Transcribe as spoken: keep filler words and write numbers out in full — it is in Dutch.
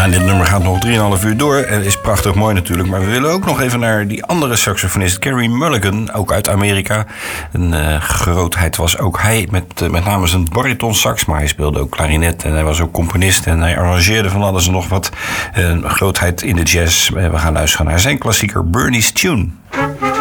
Ja, dit nummer gaat nog drieënhalf uur door. Het is prachtig mooi natuurlijk. Maar we willen ook nog even naar die andere saxofonist, Carey Mulligan, ook uit Amerika. Een uh, grootheid was ook hij, met, uh, met name zijn bariton sax. Maar hij speelde ook klarinet en hij was ook componist. En hij arrangeerde van alles en nog wat. Een grootheid in de jazz. We gaan luisteren naar zijn klassieker Bernie's Tune.